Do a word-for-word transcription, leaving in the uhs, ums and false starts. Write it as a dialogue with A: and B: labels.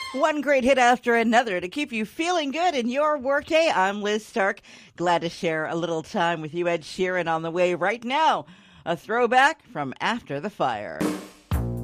A: One great hit after another to keep you feeling good in your workday. I'm Liz Stark. Glad to share a little time with you. Ed Sheeran on the way right now. A throwback from After the Fire.